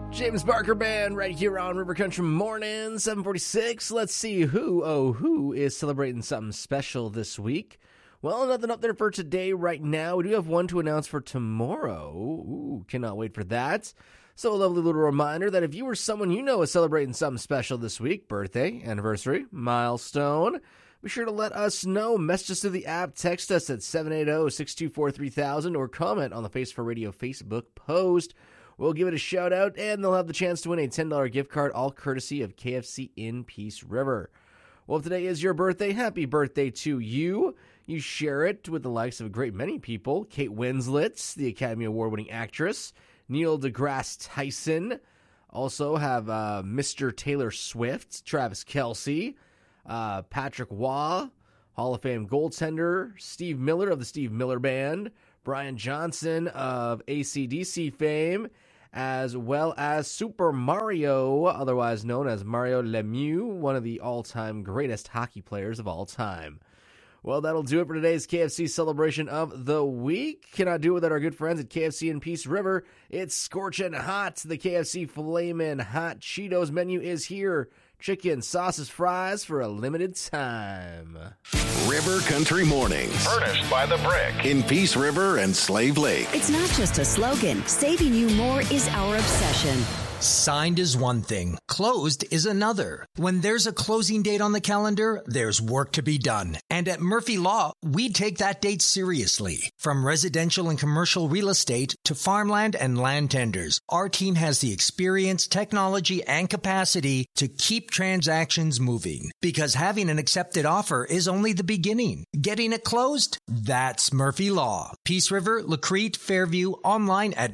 James Barker Band right here on River Country Morning, 746. Let's see who is celebrating something special this week. Well, nothing up there for today right now. We do have one to announce for tomorrow. Ooh, cannot wait for that. So a lovely little reminder that if you or someone you know is celebrating something special this week, birthday, anniversary, milestone, be sure to let us know. Message us through the app, text us at 780-624-3000, or comment on the Face for Radio Facebook post. We'll give it a shout out, and they'll have the chance to win a $10 gift card, all courtesy of KFC in Peace River. Well, if today is your birthday, happy birthday to you. You share it with the likes of a great many people. Kate Winslet, the Academy Award-winning actress. Neil deGrasse Tyson. Also have Mr. Taylor Swift, Travis Kelce, Patrick Waugh, Hall of Fame goaltender, Steve Miller of the Steve Miller Band, Brian Johnson of AC/DC fame, as well as Super Mario, otherwise known as Mario Lemieux, one of the all-time greatest hockey players of all time. Well, that'll do it for today's KFC celebration of the week. Cannot do it without our good friends at KFC in Peace River. It's scorching hot. The KFC Flamin' Hot Cheetos menu is here. Chicken, sauces, fries for a limited time. River Country Mornings. Furnished by The Brick. In Peace River and Slave Lake. It's not just a slogan. Saving you more is our obsession. Signed is one thing, closed is another. When there's a closing date on the calendar, there's work to be done. And at Murphy Law, we take that date seriously. From residential and commercial real estate to farmland and land tenders, our team has the experience, technology, and capacity to keep transactions moving. Because having an accepted offer is only the beginning. Getting it closed? That's Murphy Law. Peace River, LaCrete, Fairview, online at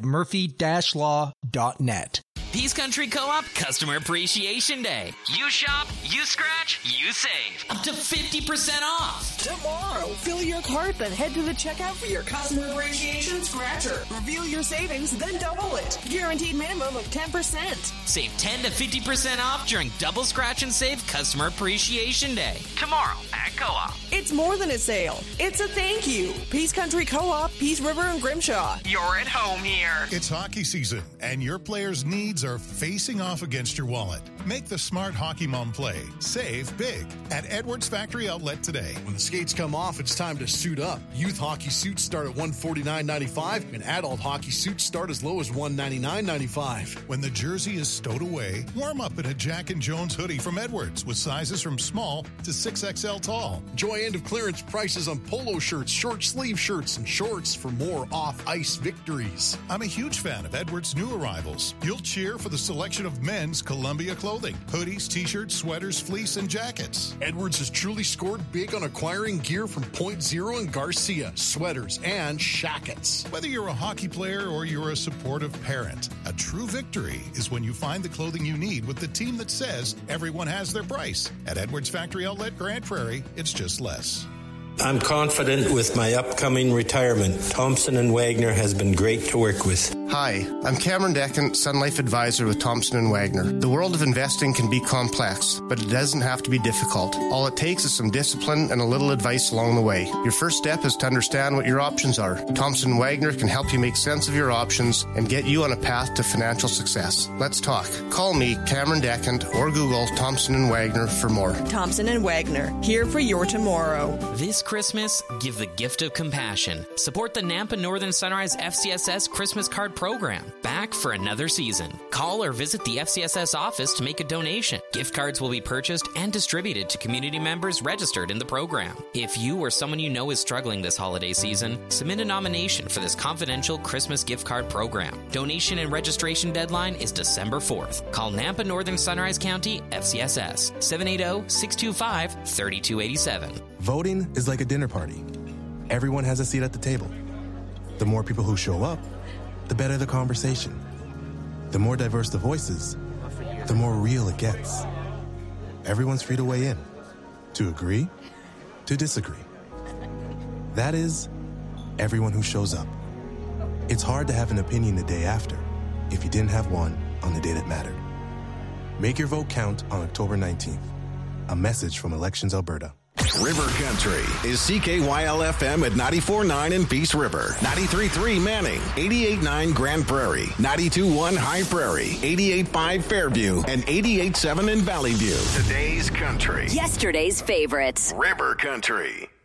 murphy-law.net. Peace Country Co-op Customer Appreciation Day. You shop, you scratch, you save. Up to 50% off. Tomorrow, fill your cart, then head to the checkout for your Customer Appreciation Scratcher. Reveal your savings, then double it. Guaranteed minimum of 10%. Save 10 to 50% off during Double Scratch and Save Customer Appreciation Day. Tomorrow at Co-op. It's more than a sale. It's a thank you. Peace Country Co-op, Peace River, and Grimshaw. You're at home here. It's hockey season, and your players' needs are facing off against your wallet. Make the smart hockey mom play. Save big at Edwards Factory Outlet today. When the skates come off, it's time to suit up. Youth hockey suits start at $149.95, and adult hockey suits start as low as $199.95. When the jersey is stowed away, warm up in a Jack and Jones hoodie from Edwards with sizes from small to 6XL tall. Enjoy end of clearance prices on polo shirts, short sleeve shirts, and shorts for more off-ice victories. I'm a huge fan of Edwards' new arrivals. You'll cheer for the selection of men's Columbia clothing, hoodies, t-shirts, sweaters, fleece, and jackets. Edwards has truly scored big on acquiring gear from Point Zero and Garcia, sweaters, and shackets. Whether you're a hockey player or you're a supportive parent, a true victory is when you find the clothing you need with the team that says everyone has their price. At Edwards Factory Outlet, Grand Prairie, it's just less. I'm confident with my upcoming retirement. Thompson & Wagner has been great to work with. Hi, I'm Cameron Deckant, Sun Life Advisor with Thompson & Wagner. The world of investing can be complex, but it doesn't have to be difficult. All it takes is some discipline and a little advice along the way. Your first step is to understand what your options are. Thompson & Wagner can help you make sense of your options and get you on a path to financial success. Let's talk. Call me, Cameron Deckant, or Google Thompson & Wagner for more. Thompson & Wagner, here for your tomorrow. This Christmas, give the gift of compassion. Support the Nampa Northern Sunrise FCSS Christmas Card Program. Back for another season. Call or visit the FCSS office to make a donation. Gift cards will be purchased and distributed to community members registered in the program. If you or someone you know is struggling this holiday season, submit a nomination for this confidential Christmas gift card program. Donation and registration deadline is December 4th. Call Nampa Northern Sunrise County FCSS 780-625-3287. Voting is like a dinner party. Everyone has a seat at the table. The more people who show up, the better the conversation. The more diverse the voices, the more real it gets. Everyone's free to weigh in, to agree, to disagree. That is, everyone who shows up. It's hard to have an opinion the day after if you didn't have one on the day that mattered. Make your vote count on October 19th. A message from Elections Alberta. River Country is CKYL FM at 94.9 in Peace River, 93.3 Manning, 88.9 Grand Prairie, 92.1 High Prairie, 88.5 Fairview, and 88.7 in Valley View. Today's country. Yesterday's favorites. River Country.